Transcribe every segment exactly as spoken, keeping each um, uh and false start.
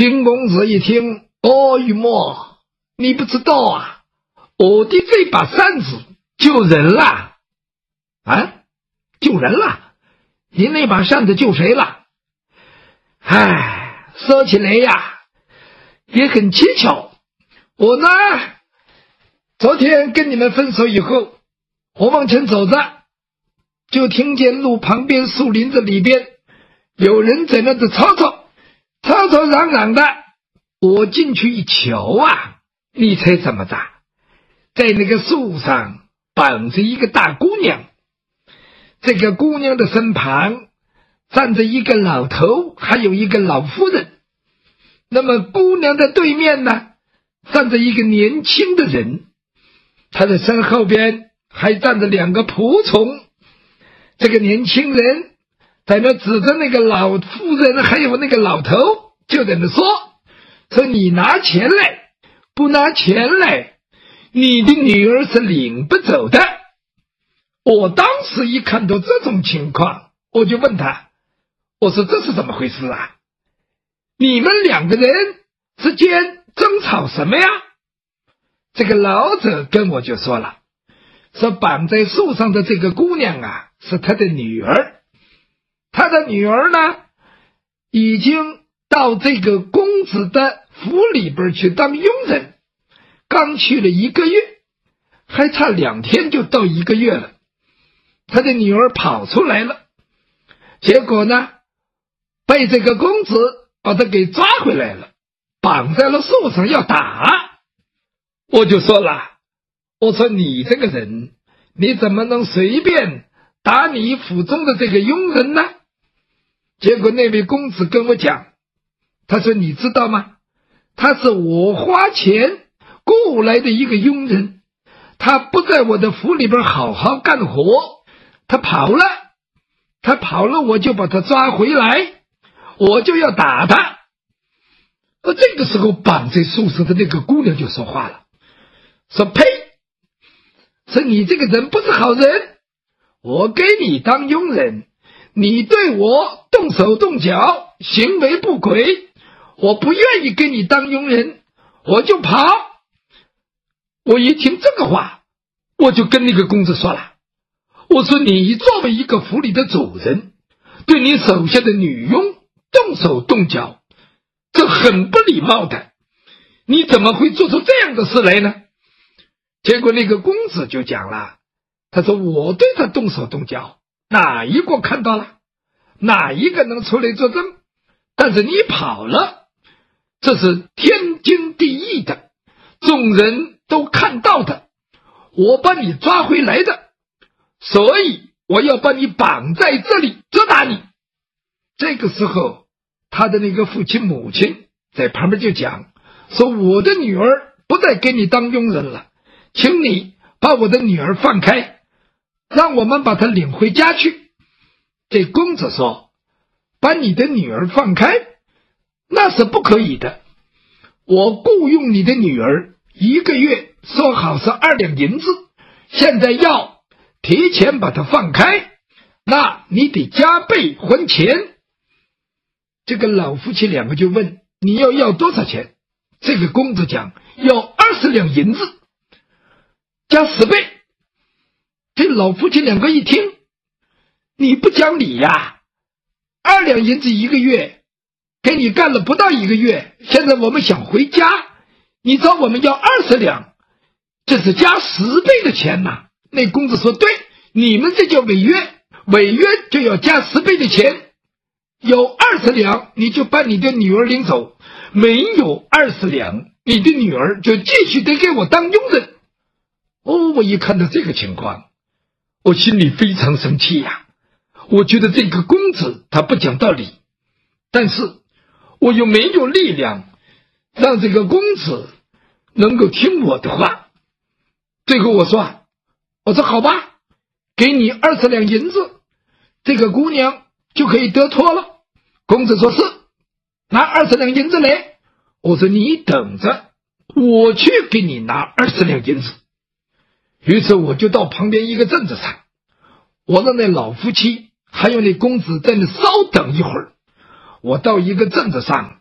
金公子一听，哦，玉墨，你不知道啊，我的这把扇子救人了。啊，救人了？你那把扇子救谁了？唉，说起来呀，也很蹊跷。我呢，昨天跟你们分手以后，我往前走着，就听见路旁边树林子里边有人在那子吵吵吵吵嚷嚷的。我进去一瞧啊，你猜怎么着？在那个树上绑着一个大姑娘，这个姑娘的身旁站着一个老头，还有一个老妇人。那么姑娘的对面呢，站着一个年轻的人，他的身后边还站着两个仆从。这个年轻人在那指着那个老妇人还有那个老头，就在那说说你拿钱来，不拿钱来，你的女儿是领不走的。我当时一看到这种情况，我就问他，我说这是怎么回事啊？你们两个人之间争吵什么呀？这个老者跟我就说了，说绑在树上的这个姑娘啊，是他的女儿。他的女儿呢，已经到这个公子的府里边去当佣人，刚去了一个月，还差两天就到一个月了。他的女儿跑出来了，结果呢，被这个公子把他给抓回来了，绑在了树上要打。我就说了，我说你这个人，你怎么能随便打你府中的这个佣人呢？结果那位公子跟我讲，他说你知道吗？他是我花钱雇来的一个佣人，他不在我的府里边好好干活，他跑了，他跑了，我就把他抓回来，我就要打他。而这个时候绑在树上的那个姑娘就说话了，说呸，说你这个人不是好人，我给你当佣人，你对我动手动脚，行为不轨，我不愿意给你当佣人，我就跑。我一听这个话，我就跟那个公子说了，我说你作为一个府里的主人，对你手下的女佣动手动脚，这很不礼貌的，你怎么会做出这样的事来呢？结果那个公子就讲了，他说我对他动手动脚，哪一个看到了？哪一个能出来作证？但是你跑了，这是天经地义的，众人都看到的，我把你抓回来的，所以我要把你绑在这里责打你。这个时候他的那个父亲母亲在旁边就讲，说我的女儿不再给你当佣人了，请你把我的女儿放开，让我们把她领回家去。这公子说，把你的女儿放开，那是不可以的，我雇佣你的女儿一个月说好是二两银子，现在要提前把她放开，那你得加倍还钱。这个老夫妻两个就问，你要要多少钱？这个公子讲要二十两银子，加十倍。这老夫妻两个一听，你不讲理呀，二两银子一个月，给你干了不到一个月，现在我们想回家，你找我们要二十两，这是加十倍的钱呐。那公子说，对，你们这叫违约，违约就要加十倍的钱，有二十两你就把你的女儿领走，没有二十两你的女儿就继续得给我当佣人。哦，我一看到这个情况，我心里非常生气呀、啊。我觉得这个公子他不讲道理，但是我又没有力量让这个公子能够听我的话。最后我说我说好吧，给你二十两银子，这个姑娘就可以得脱了。公子说是，拿二十两银子来。我说你等着，我去给你拿二十两银子。于是我就到旁边一个镇子上，我让那老夫妻还有那公子在那稍等一会儿。我到一个镇子上，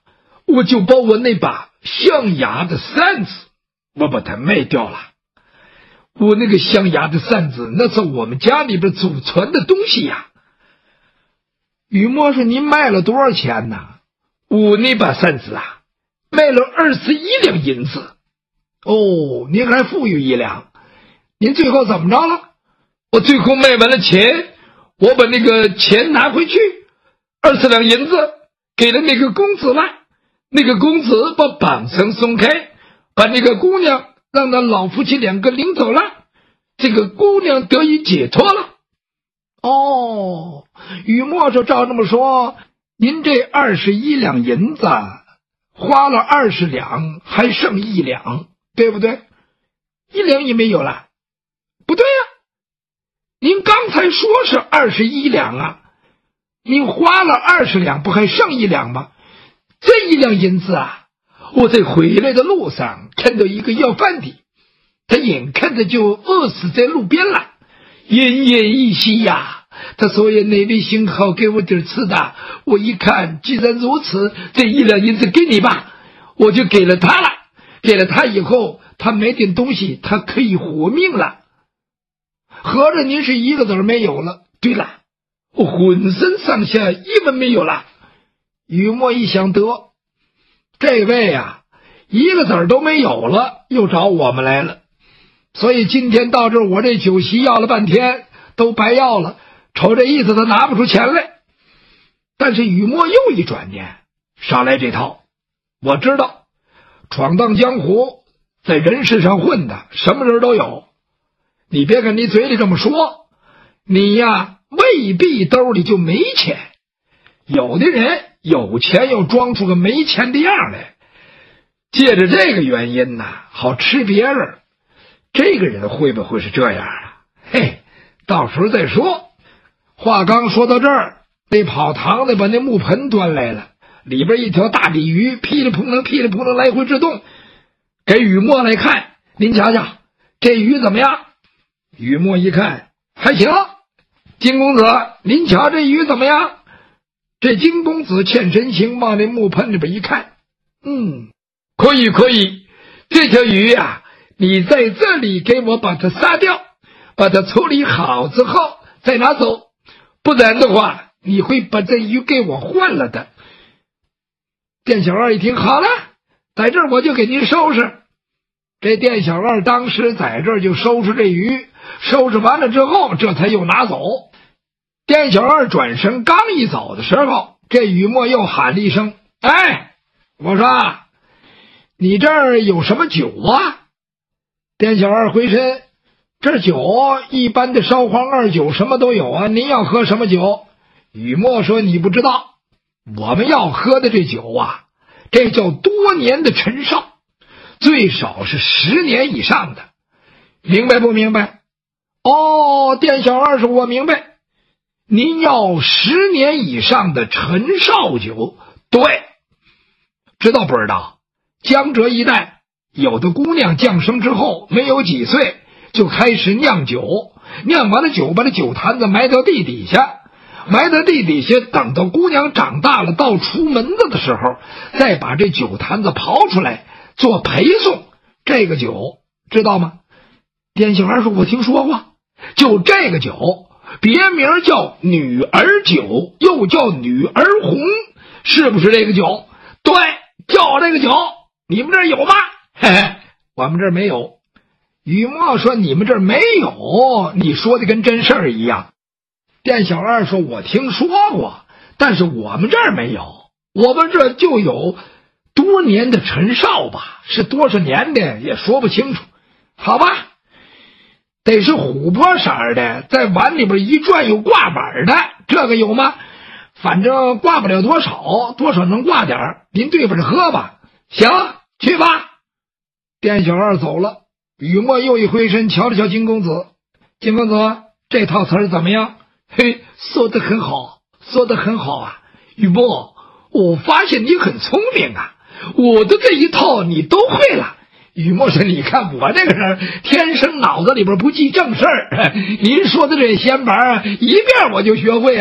我就把我那把象牙的扇子，我把它卖掉了。我那个象牙的扇子，那是我们家里边祖传的东西呀。雨墨说：“您卖了多少钱呢？”我那把扇子啊，卖了二十一两银子。哦，您还富裕一两。您最后怎么着了？我最后卖完了钱，我把那个钱拿回去，二十两银子给了那个公子了。那个公子把绑绳松开，把那个姑娘让那老夫妻两个领走了，这个姑娘得以解脱了。哦，雨墨说：“照这么说，您这二十一两银子花了二十两，还剩一两，对不对？一两也没有了。不对呀、啊，您刚才说是二十一两啊，您花了二十两，不还剩一两吗？这一两银子啊，我在回来的路上看到一个要饭的，他眼看着就饿死在路边了，奄奄一息呀。他说也哪位幸好给我点吃的，我一看既然如此，这一两银子给你吧，我就给了他了。给了他以后，他买点东西，他可以活命了。合着您是一个子儿没有了。对了，我浑身上下一文没有了。雨墨一想，得这位啊，一个子儿都没有了，又找我们来了。所以今天到这儿，我这酒席要了半天都白要了，瞅这意思他拿不出钱来。但是雨墨又一转念，少来这套。我知道闯荡江湖，在人世上混的什么人都有，你别看你嘴里这么说，你呀未必兜里就没钱。有的人有钱又装出个没钱的样来，借着这个原因呢，好吃别人。这个人会不会是这样啊？嘿，到时候再说。话刚说到这儿，那跑堂的把那木盆端来了，里边一条大鲤鱼噼里扑棱噼里扑棱来回直动。给雨墨来看，您瞧瞧这鱼怎么样？雨墨一看还行。金公子，您瞧这鱼怎么样？这金公子欠神情，往那木盆里边一看，嗯，可以可以，这条鱼呀、啊，你在这里给我把它杀掉，把它处理好之后再拿走，不然的话你会把这鱼给我换了的。店小二一听，好了，在这儿我就给您收拾。这店小二当时在这儿就收拾这鱼，收拾完了之后这才又拿走。店小二转身刚一走的时候，这雨墨又喊了一声，哎，我说你这儿有什么酒啊？店小二回身，这酒一般的烧黄二酒什么都有啊，您要喝什么酒？雨墨说，你不知道，我们要喝的这酒啊，这叫多年的陈少，最少是十年以上的，明白不明白？哦，店小二说，我明白，您要十年以上的陈少酒。对，知道不知道？江浙一带有的姑娘降生之后没有几岁就开始酿酒，酿完了酒把这酒坛子埋到地底下，埋到地底下，等到姑娘长大了到出门子的时候，再把这酒坛子刨出来做陪送。这个酒知道吗？店小二说，我听说过，就这个酒别名叫女儿酒，又叫女儿红，是不是这个酒？对，叫这个酒。你们这儿有吗？嘿嘿，我们这儿没有。雨墨说，你们这儿没有，你说的跟真事儿一样。店小二说，我听说过，但是我们这儿没有，我们这就有多年的陈少吧，是多少年的也说不清楚。好吧，得是琥珀色的，在碗里边一转有挂板的，这个有吗？反正挂不了多少，多少能挂点儿，您对付着喝吧。行，去吧。店小二走了，雨墨又一回身瞧了瞧金公子，金公子这套词儿怎么样？嘿，说得很好，说得很好啊。雨墨，我发现你很聪明啊，我的这一套你都会了。雨墨说，你看我这个人天生脑子里边不记正事儿，您说的这些玩意儿一遍我就学会了。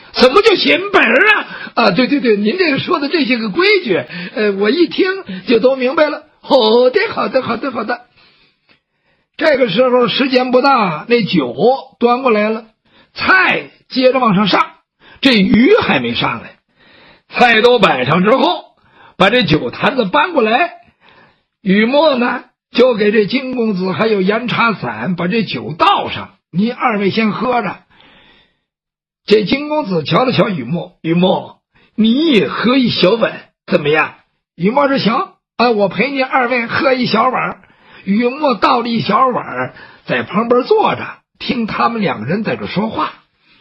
什么叫显本啊？啊，对对对，您这个说的这些个规矩，呃，我一听就都明白了。好的，好的，好的，好的。这个时候时间不大，那酒端过来了，菜接着往上上，这鱼还没上来。菜都摆上之后，把这酒坛子搬过来，雨墨呢就给这金公子还有严茶伞把这酒倒上，你二位先喝着。这金公子瞧了瞧雨墨，雨墨，你也喝一小碗怎么样？雨墨说行啊，我陪你二位喝一小碗。雨墨倒了一小碗，在旁边坐着听他们两个人在这说话。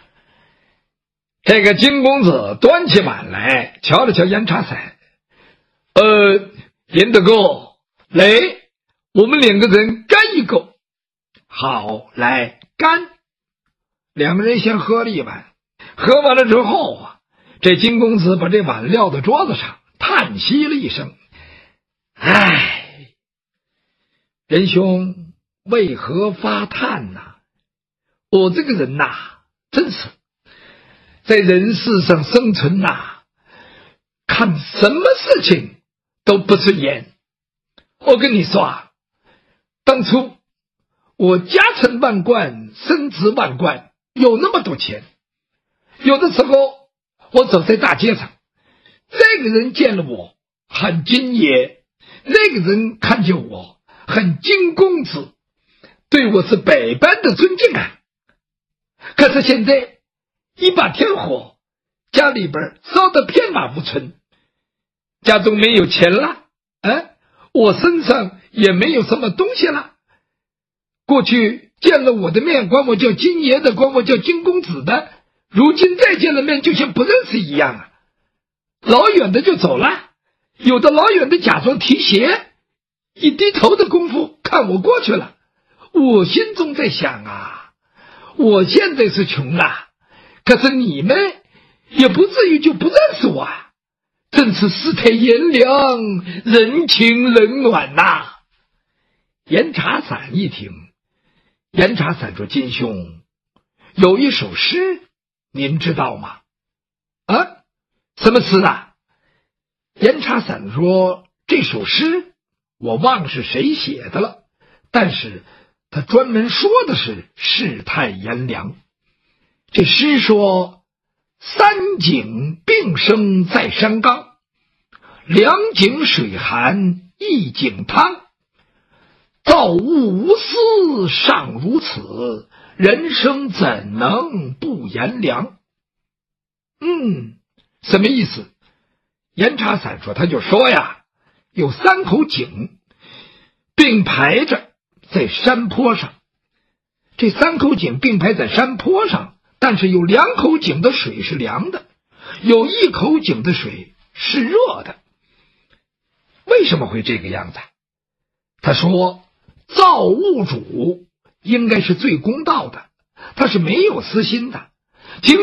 这个金公子端起碗来，瞧了瞧严茶伞，呃，严大哥，来，我们两个人干一口。好，来干。两个人先喝了一碗，喝完了之后啊，这金公子把这碗撂到桌子上，叹息了一声，唉，仁兄为何发叹呐？我这个人呐，真是在人世上生存呐，看什么事情都不顺眼。我跟你说啊，当初我家财万贯，身值万贯，有那么多钱，有的时候我走在大街上，这个人见了我很金爷，那个人看见我很金公子，对我是百般的尊敬啊。可是现在一把天火，家里边烧得片瓦无存，家中没有钱了，啊，我身上也没有什么东西了。过去见了我的面管我叫金爷的，管我叫金公子的，如今再见了面就像不认识一样啊。老远的就走了，有的老远的假装提鞋，一低头的功夫看我过去了。我心中在想啊，我现在是穷啊，可是你们也不至于就不认识我啊，真是世态炎凉，人情冷暖呐、啊。严茶伞一听，严茶伞说：“金兄，有一首诗，您知道吗？”啊，什么诗啊？严茶伞说：“这首诗我忘是谁写的了，但是他专门说的是世态炎凉。这诗说：三井并生在山冈，两井水寒一井汤。造物无私尚如此，人生怎能不炎凉？”嗯，什么意思？严茶伞说，他就说呀，有三口井并排着在山坡上，这三口井并排在山坡上，但是有两口井的水是凉的，有一口井的水是热的。为什么会这个样子？他说，造物主应该是最公道的，他是没有私心的。